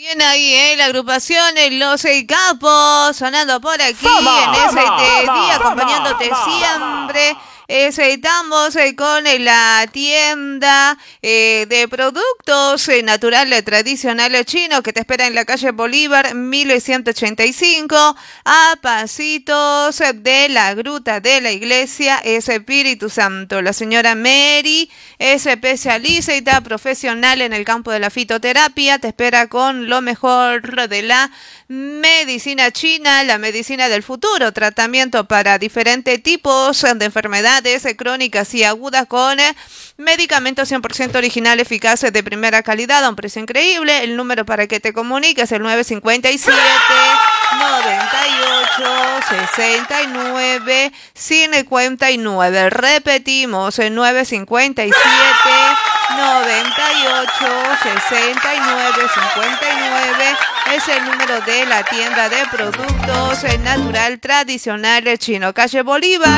Bien ahí, la agrupación Los Capos, sonando por aquí ¡Fama! en ese ¡Fama! día, ¡Fama! acompañándote ¡Fama! siempre. Estamos con la tienda de productos naturales tradicionales chinos que te espera en la calle Bolívar 1185, a pasitos de la gruta de la iglesia Espíritu Santo. La señora Mary es especialista profesional en el campo de la fitoterapia, te espera con lo mejor de la medicina china, la medicina del futuro, tratamiento para diferentes tipos de enfermedades crónicas y agudas con medicamentos 100% original, eficaces, de primera calidad, a un precio increíble. El número para que te comuniques es el 957 98 69 59. Repetimos, el 957 98 69 59 es el número de la tienda de productos natural tradicional chino, calle Bolívar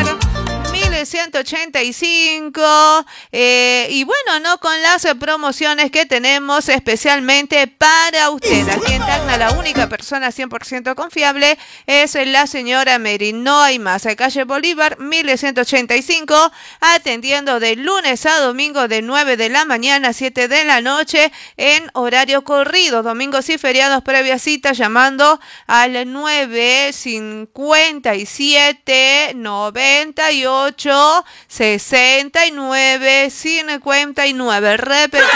1185. Y bueno, no, con las promociones que tenemos especialmente para usted. Aquí en Tacna la única persona 100% confiable es la señora Mary. No hay más. Calle Bolívar 1185, atendiendo de lunes a domingo de 9 de la mañana a 7 de la noche en horario corrido. Domingos y feriados previa cita llamando al 957 98 69 59. Repetimos,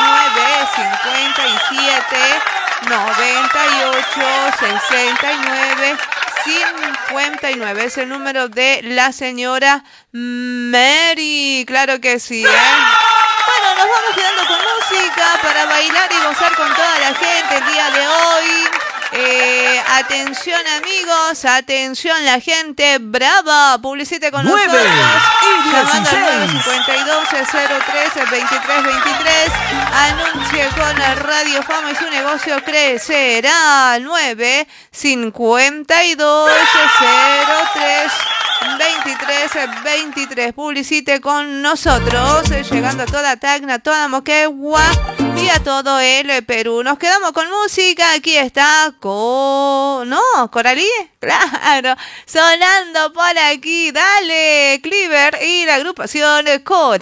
957 98 69 59 es el número de la señora Mary. Claro que sí, Bueno, nos vamos quedando con música para bailar y gozar con toda la gente el día de hoy. Atención amigos, atención la gente brava, publicite con 9 nosotros, y llamando 16. al 952-03-2323, anuncie con la Radio Fama y su negocio crecerá. 952-03 2323, publicite con nosotros, llegando a toda Tacna, toda Moquegua y a todo el Perú. Nos quedamos con música. Aquí está Coralí, claro, sonando por aquí. Dale, Cleaver y la agrupación Coral.